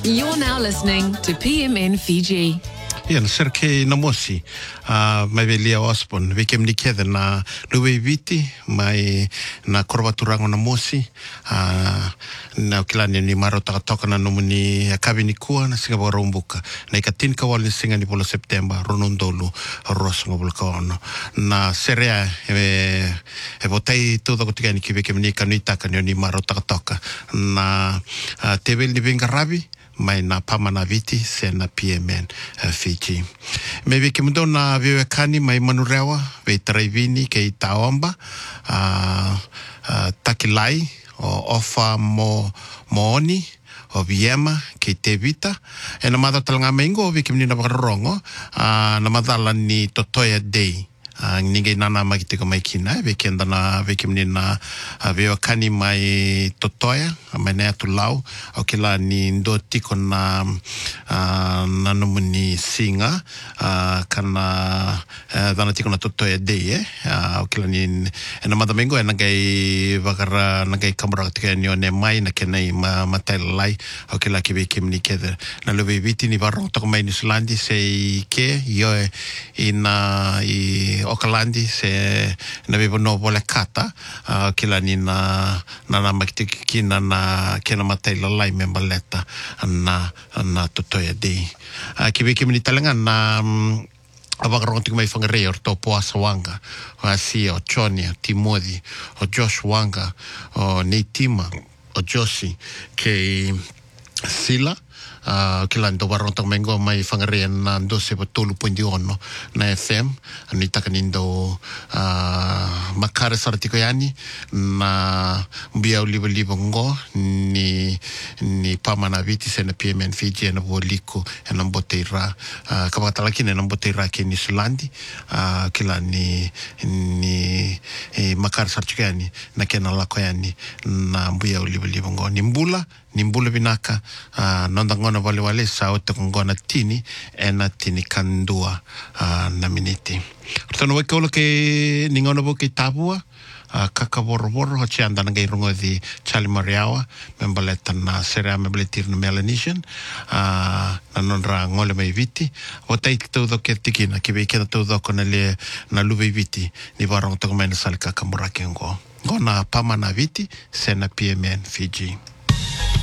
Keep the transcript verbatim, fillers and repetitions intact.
You're now listening to P M N Fiji. Ian Serke Namosi, uh, mai velia Osborne, veke mnikethe na luwe viti, mai na korwaturango Namosi, uh, na ukilani ni maro takatoka na numuni akabi ni kua na singa bora umbuka, na ikatin kawal ni singa ni polo September, ronondolu, rosa ngobulka ono. Na serea, e, e votai tuda kutika ni kiveke mnika nuitaka ni maro takatoka, na uh, tevel ni venga rabi, mai na pamana viti se na P M N uh, Fiji. Me veke mundo na viwekani mai manurewa, vei taraivini ke i taomba, uh, uh, takilai, o ofa mo mooni, o viema ke te vita. E na mada talanga maingo, veke mnina wakarongo, uh, na madala ni Totoya Day. Uh, ninge nana makitiko mai kina, veke ndana veke mnina uh, viwekani mai Totoya, mai nea tu lau, o kila ni ndo tiko na uh, na numuni singa, uh, kana uh, dana tiko na Totoya Day, eh? Uh, o kila ni ena madamengo, ena gai wakara, na gai kamara tika ni o ne mai, na kena i ma, mataila lai, o kila ki veke mni kede. Na lewe viti ni warong toko mai New Zealandi, se i ke, io e, i na, i Okalandi, se na vivo no vole kata, uh, kila ni na, na na makitiki kina na kena mataila lai memba leta na, na Totoya Day. Uh, ki veke mni talanga na, um, awakarong tiko mai whangarei o to Poasa Wanga, o Asia, o Chonia, Timothy, o Josh Wanga, o Neitima, o Josie, ke Sila, Uh, kila ndo warong tang mengo mai whangarei na ndo se tolu pointi ono na F M, anu itaka nindo uh, makare saratiko yani, na mbia uliwa liwa ngo, ni, ni pamana viti se na P M N Fiji na woliko, na mbote ira, uh, kapatalaki na mbote ira ke New Zealandi, uh, kila ni, ni eh, makare saratiko yani, na kena lako yani, na mbia uliwa liwa ngo, ni mbula, ni mbula vinaka, uh, nonda ngona wale wale sa o te ngona tini e na tini kandua uh, na miniti. Rutano wake ola ke ni ngona bo ke tabua, uh, kaka boro boro ho chianda na ngai rungo di Charlie Mariawa, membaleta na serea membaletir na Melanesian, uh, na nonra ngole mai viti, o tai taudo ke tikina, ki vei kena taudo ko na le na luwe viti, ni warong toko mai na sali kaka morake ngo. Ngona pama na viti, se na P M N Fiji.